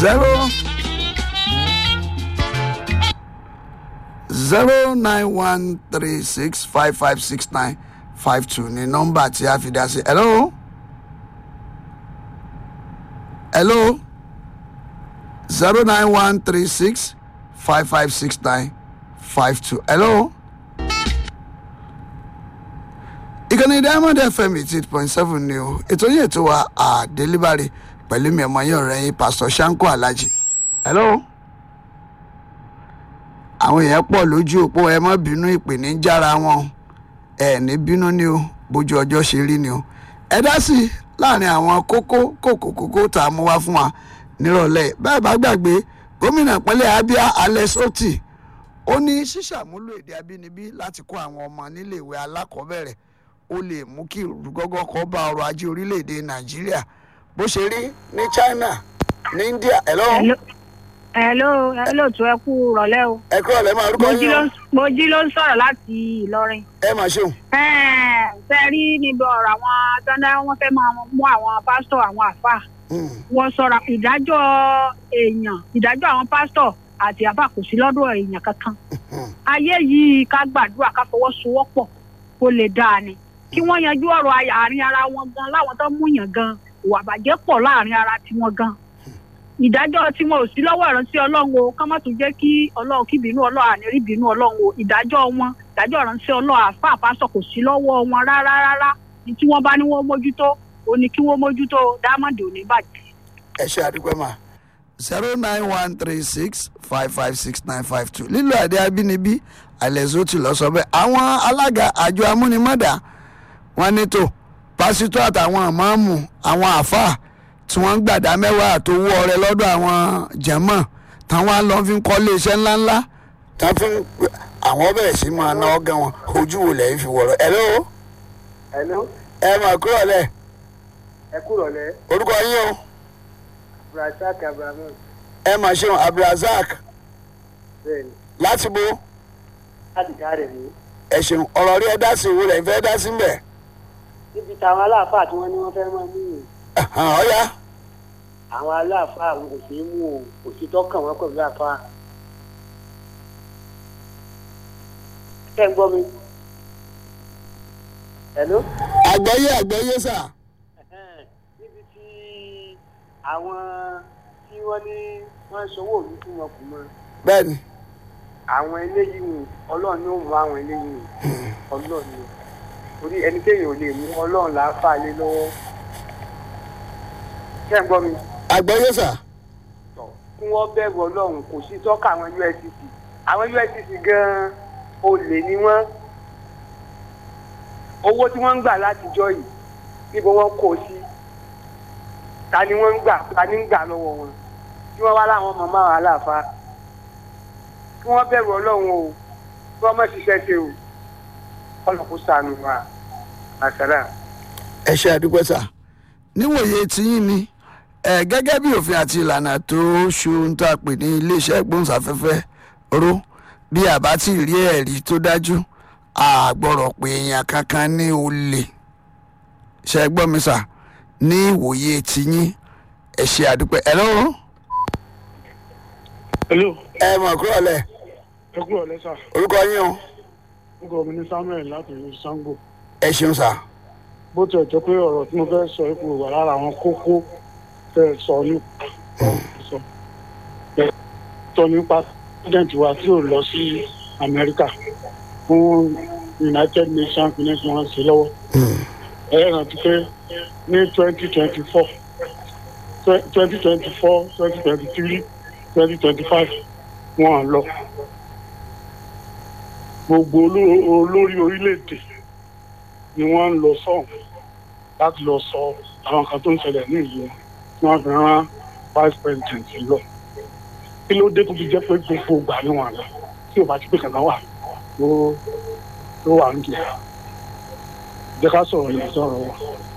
09136556952 ni nọ́mbà tí a fi dá sí. Hello. 09136556952. Hello. Ìkànnì Diamond FM 88.7 ni o. Ètò yìí ètò wa Delivery pẹ̀lú mi ọmọ yín ọ̀rẹ́ yín Pastor Shanko Alhaji. Hello. Àwọn èèyàn pọ̀ lójú òpó, ẹ má bínú, ìpè ní jára wọn. Ẹ ní bínú ni o, bójú ọjọ́ ṣe rí ni o. Ẹ dá sí láàrin àwọn kókó tá a mú wá fún wa nírọ̀lẹ́. Bẹ́ẹ̀ bá gbàgbé, gómìnà ìpínlẹ̀ Abia Alex Otti ó ní ṣíṣàmúlò èdè abínibí láti kọ́ àwọn ọmọ níléèwé alákọ̀ọ́bẹ̀rẹ̀ ó lè mú kí ìrúgọ́gọ́ kó bá ọrọ̀ ajé orílẹ̀-èdè Nàìjíríà bó ṣe rí ní China ní India. Hello tó ẹ kú rọ̀lẹ́ o. Ẹ kú rọ̀lẹ́ máa rúkọ yín. Mojí ló ń sọ̀rọ̀ láti Ìlọrin. Ẹ máa ṣeun. Ṣe rí níbi ọ̀rọ̀ àwọn tọ́ndá wọn fẹ́ máa mú àwọn pásítọ̀ àwọn àfà. Wọ́n sọ̀rọ̀ ìdájọ́ àwọn pásítọ̀ àti àfà kò sí lọ́dọ̀ èèyàn kankan. Ayé yìí ká gbàdúrà ká fọwọ́sowọ́pọ̀ kó lè dáa ni. Kí wọ́n yanjú ọ̀rọ̀ àárín ara wọn gan láwọn tó mú yàn gan ìwà bàjẹ́ pọ̀ láàrin ara tiwọn gan. Ìdájọ́ tí wọn ò sí lọ́wọ́ ìránṣẹ́ Ọlọ́run o, ká má tún jẹ́ kí Ọlọ́run kí bínú Ọlọ́run ànírí bínú Ọlọ́run o. Ìdájọ́ ìránṣẹ́ Ọlọ́run àfáà pásọ̀ kò sí lọ́wọ́ wọn rárá. Ní tí wọ́n bá ní wọ́n mójútó, ó ní kí wọ́n mójútó, Diamond ò ní bàjẹ́. Ẹ ṣe àdúgbò mà. 09136556952 lílo èdè abínibí Alex Otti lọ sọ bẹ́ẹ̀. Àwọn alága àjọ amúnimọ́dà wọn ní tó pásítọ̀ àtàwọn ìmáàmù àwọn àfáà tí wọ́n ń gbàdá mẹ́wàá àtowó ọrẹ lọ́dọ̀ àwọn jàmọ́ táwọn lọ fi ń kọ́ iléeṣẹ́ ńláńlá tán fún àwọn bẹ̀rẹ̀ sí máa ná ọgán wọn ojú wo lẹ́yìn fi wọ̀rọ̀. Hello. Ẹ máa kúrò lẹ̀. Ẹ kúrò lẹ̀. Orúkọ yín o. Abdulrasaq Abrahamu. Ẹ máa ṣeun Abdulrasaq. Bẹ́ẹ̀ni. Láti bo. Láti dáre mi. Ẹ ṣeun ọ̀rọ̀ rí ẹ dá sí ìwé rẹ̀ fẹ́ dá sí mbẹ̀. Níbi táwọn aláàfáà tí wọ́n ní wọ́n fẹ́ máa mú yìí. Ọ̀ya. Àwọn aláàfáà àwọn kò sí mú o, kò sí tọ́kàn wọn pẹ̀lú àfáà. Ṣé ń gbọ́ mi? Hello? Àgbọ́yé sà. Níbi tí àwọn tí wọ́n ní wọ́n sanwó òní fún wọn kù mọ́. Bẹ́ẹ̀ni. Àwọn eléyìí ni Ọlọ́run ni ó mú àwọn eléyìí ni Ọlọ́run ni. Torí ẹni téèyàn ò lè mú Ọlọ́run là á fà lé lọ́wọ́. Ṣé ń gbọ́ mi? Àgbọ́yé sà. Kí wọ́n bẹ̀rù Ọlọ́run kò sí tọ́ka àwọn USCC. Àwọn USCC gan-an olè ni wọ́n. Owó tí wọ́n ń gbà látijọ́ yìí níbo wọ́n kó sí. Ta ni wọ́n ń gbà lọ́wọ́ wọn. Kí wọ́n wá láwọn ọmọ máa wà láàfá. Kí wọ́n bẹ̀rù Ọlọ́run o. Kí wọ́n má ṣiṣẹ́ ṣe o. Ọlọ́run kó ṣàánú wa. Àṣàrà. Ẹ ṣe àdúgbò sà. Níwòye tiyín ni gẹ́gẹ́ bí òfin àti ìlànà tó ṣohun tá a pè ní iléeṣẹ́ ìgbóhùnsáfẹ́fẹ́ ró bí àbá tí rí ẹ̀rí tó dájú àgbọ̀rọ̀ pé èèyàn kankan ní olè ṣe gbọ́ mi sà ní ìwòye tiyín ẹ ṣe àdúpẹ́. Hello. Ẹ mọ̀ kúrò lẹ̀. Ẹ kúrò lẹ̀ sà. Orúkọ yín o. Orúkọ mi ní Samuel láti Sango. Ẹ ṣeun sà. Bó tiẹ̀ jẹ́ pé ọ̀rọ̀ tí mo fẹ́ sọ ipò wà lára àwọn kókó tẹ́ sọ nípa president wa tí ò lọ sí Amẹ́ríkà fún United Nations finance wọn ṣe lọ́wọ́. Ẹ rántí pé ní 2023 2025 wọ́n lọ. Gbogbo olórí orílẹ̀-èdè ni wọ́n ń lọ sọ́hùn láti lọ sọ àwọn kan tó ń ṣẹlẹ̀ ní ìlú wọn fi rán vice president lọ. Kí ló dé tó fi jẹ́ pé gbogbo ìgbà ni wọ́n lọ tí ò bá ti pé kankan wà ló wà ń jẹ. Jẹ́ ká sọ̀rọ̀ yìí sọ̀rọ̀ wọn.